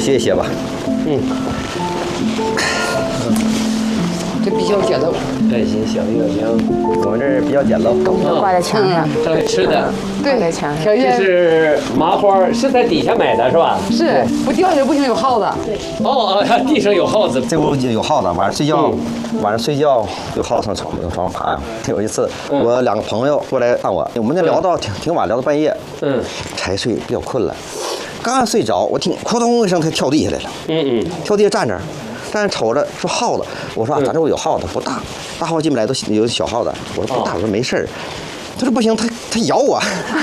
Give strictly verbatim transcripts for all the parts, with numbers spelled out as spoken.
歇一歇吧。 嗯。 这比较简陋。 爱心小月饼， 我们这儿比较简陋， 都挂在墙上， 对，吃的。 对， 在墙上。 条件这是麻花，是在底下买的是吧？ 是不掉下来不行，有耗子。对。 哦哦，地上有耗子。 这屋有耗子，晚上睡觉，晚上睡觉有耗子上床上床爬呀。有一次，我两个朋友过来看我，我们那聊到挺挺晚，聊到半夜， 嗯， 才睡，比较困了。刚睡着，我听扑通一声，他跳地下来了。 嗯嗯， 跳地下站这儿。但是瞅着说耗子，我说啊，咱这屋有耗子，不大，大耗子进不来，都有小耗子。我说不大，我说没事儿。他说不行，他他咬我。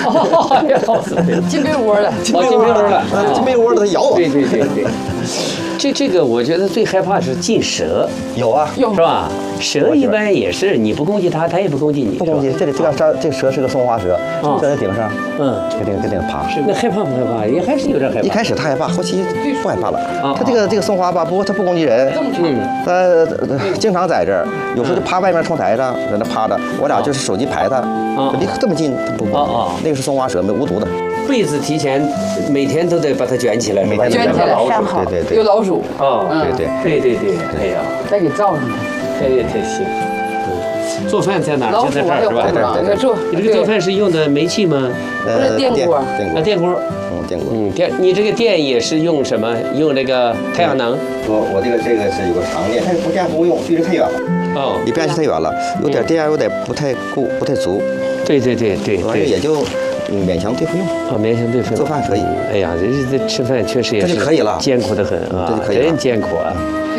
进被窝了， 进被窝了， 进被窝了，他咬我。 对对对对。这这个我觉得最害怕是进蛇。 有啊， 有是吧？蛇一般也是你不攻击它，它也不攻击你。 不攻击，这里这个蛇，这个蛇是个松花蛇，在那顶上， 嗯， 搁顶搁顶爬。 是那害怕不害怕？也还是有点害怕。 一开始他害怕，后期不害怕了。他这个这个松花吧，不过它不攻击人， 嗯， 他经常在这儿，有时候就趴外面窗台上，在那趴着，我俩就是手机拍他，离这么近不不，那个是松花蛇，没无毒的。 被子提前每天都得把它卷起来， 每天卷起来上好， 对对对， 有老鼠。 啊， 对对对对对，哎呀， 再给罩上它。 哎呀，太行。嗯，做饭在哪儿？就在这儿是吧？ 在这儿，在这儿做。 你这个做饭是用的煤气吗？ 呃， 电锅。 啊，电锅。 嗯，电锅。 嗯，电，你这个电也是用什么？用这个太阳能？ 我我这个这个是有个长电，但是不电不够用，距离太远了。 哦， 离变压器太远了，有点电压有点不太够，不太足。 对对对对对， 也就勉强对付用。 啊，勉强对付。 做饭可以。 哎呀，人家这吃饭确实也是这就可以了， 艰苦的很啊， 这就可以了， 真艰苦啊。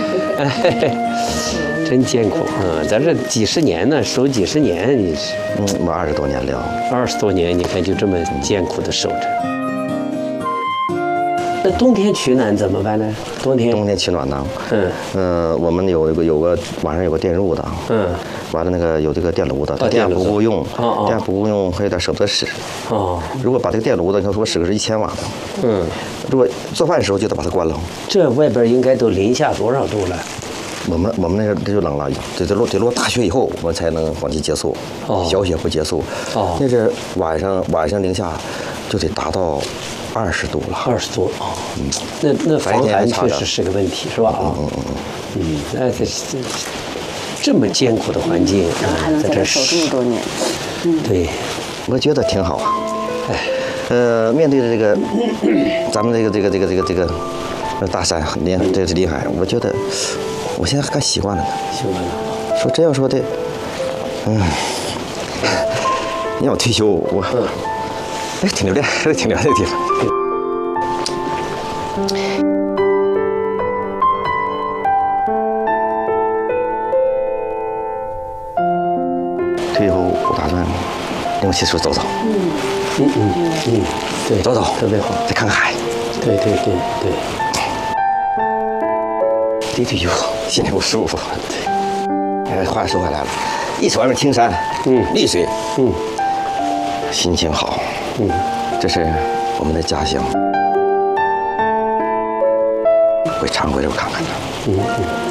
真艰苦啊！咱这几十年呢，守几十年，你是嗯，我二十多年了， 二十多年，你看就这么艰苦的守着。那冬天取暖怎么办呢？冬天冬天取暖呢？ 嗯呃，我们有一个有个晚上有个电褥的， 嗯， 完了那个有这个电炉的，它电不够用，电不够用还有点舍不得使。 哦， 如果把这个电炉的，你说我使个是一千瓦的， 嗯， 如果做饭的时候就得把它关了。 这外边应该都零下多少度了？ 我们我们那个这就冷了，得得落得落大雪以后，我们才能往期结束。 哦， 小雪不结束。 哦， 那是晚上晚上零下就得达到二十度了。 二十度哦，嗯，那那防寒确实是个问题，是吧？嗯嗯嗯嗯，那这这这么艰苦的环境还能在这守这么多年， 嗯，对， 我觉得挺好啊。哎，呃，面对着这个咱们这个这个这个这个这个大山临这是临海，我觉得。我现在还习惯了呢， 习惯了。 说真要说的，嗯，你让我退休，我，哎，挺留恋，还是挺留恋的地方。退休我打算用汽车走走。 嗯嗯嗯嗯，对， 走走， 特别好， 再看看海。 对对对对。 一退休，心里不舒服。对，哎，话说回来了，一瞅外面青山，嗯，绿水，嗯，心情好，嗯，这是我们的家乡，会常回来看看的。嗯嗯。